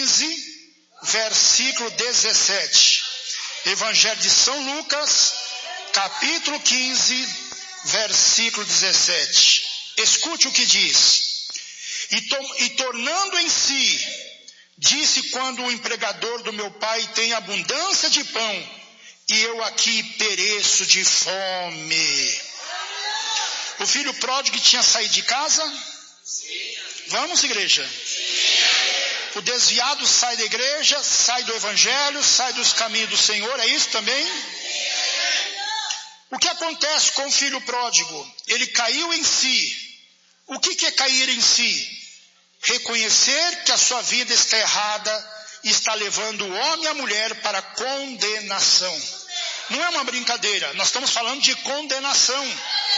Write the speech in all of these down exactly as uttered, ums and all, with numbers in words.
quinze, versículo dezessete. Evangelho de São Lucas, capítulo quinze, versículo dezessete. Escute o que diz. E, to, e tornando em si, disse: quando o empregador do meu pai tem abundância de pão, e eu aqui pereço de fome. O filho pródigo tinha saído de casa? Sim. Vamos, igreja? Sim. O desviado sai da igreja, sai do evangelho, sai dos caminhos do Senhor, é isso também? Sim. O que acontece com o filho pródigo? Ele caiu em si. O que, que é cair em si? Reconhecer que a sua vida está errada e está levando o homem e a mulher para a condenação. Não é uma brincadeira, nós estamos falando de condenação.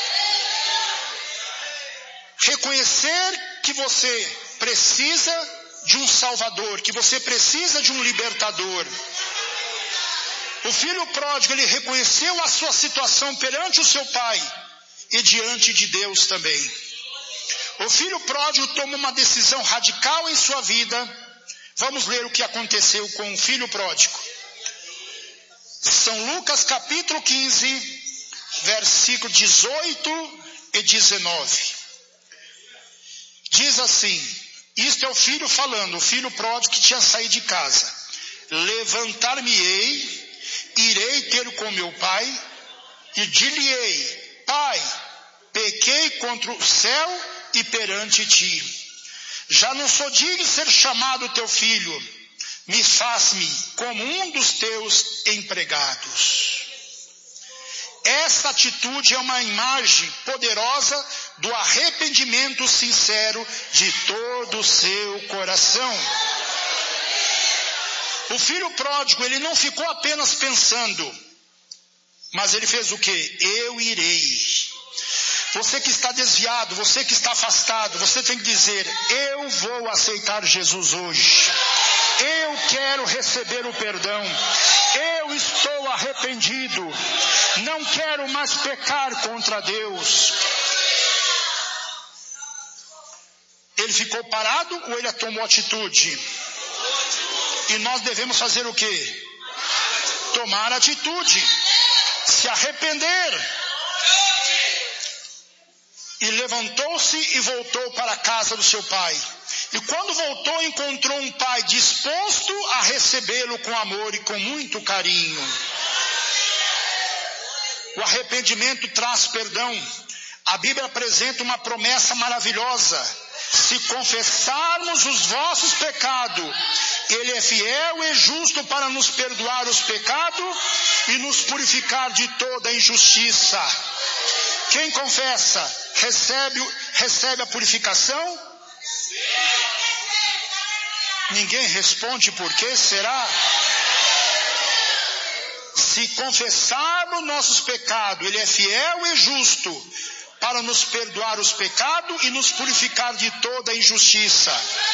Reconhecer que você precisa de um Salvador, que você precisa de um libertador. O filho pródigo, ele reconheceu a sua situação perante o seu pai e diante de Deus também. O filho pródigo tomou uma decisão radical em sua vida. Vamos ler o que aconteceu com o filho pródigo. São Lucas capítulo quinze, versículo dezoito e dezenove. Diz assim, isto é o filho falando, o filho pródigo que tinha saído de casa. Levantar-me-ei, irei ter com meu pai, e dir-lhe-ei: pai, pequei contra o céu e perante ti. Já não sou digno de ser chamado teu filho, me faz-me como um dos teus empregados. Essa atitude é uma imagem poderosa do arrependimento sincero de todo o seu coração. O filho pródigo, ele não ficou apenas pensando, mas ele fez o quê? Eu irei. Você que está desviado, você que está afastado, você tem que dizer: eu vou aceitar Jesus hoje. Eu quero receber o perdão. Eu estou arrependido. Não quero mais pecar contra Deus. Ele ficou parado ou ele tomou atitude? E nós devemos fazer o quê? Tomar atitude. Se arrepender. E levantou-se e voltou para a casa do seu pai. E quando voltou, encontrou um pai disposto a recebê-lo com amor e com muito carinho. O arrependimento traz perdão. A Bíblia apresenta uma promessa maravilhosa. Se confessarmos os vossos pecados, Ele é fiel e justo para nos perdoar os pecados e nos purificar de toda injustiça. Quem confessa, recebe, recebe a purificação? Ninguém responde por que será? Se confessarmos nossos pecados, Ele é fiel e justo para nos perdoar os pecados e nos purificar de toda injustiça.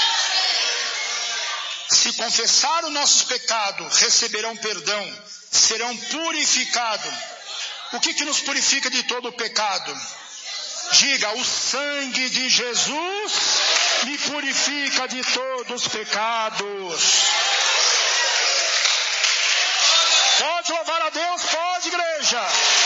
Se confessar os nossos pecados, receberão perdão, serão purificados. O que que nos purifica de todo o pecado? Diga: o sangue de Jesus me purifica de todos os pecados. Pode louvar a Deus? Pode, igreja.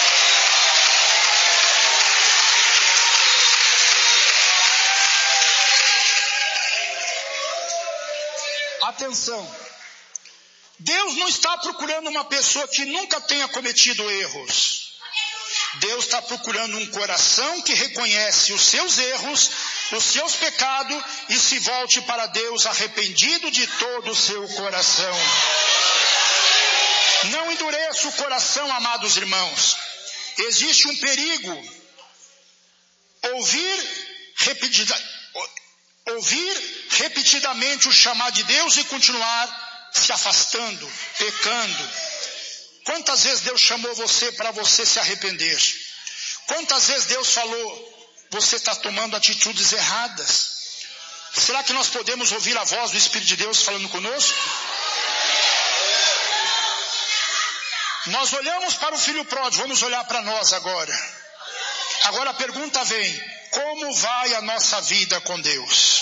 Atenção. Deus não está procurando uma pessoa que nunca tenha cometido erros. Deus está procurando um coração que reconhece os seus erros, os seus pecados e se volte para Deus arrependido de todo o seu coração. Não endureça o coração, amados irmãos. Existe um perigo. Ouvir, repetida, ouvir repetidamente o chamado de Deus e continuar se afastando, pecando. Quantas vezes Deus chamou você para você se arrepender? Quantas vezes Deus falou: você está tomando atitudes erradas? Será que nós podemos ouvir a voz do Espírito de Deus falando conosco? Nós olhamos para o filho pródigo, vamos olhar para nós agora. Agora a pergunta vem: como vai a nossa vida com Deus?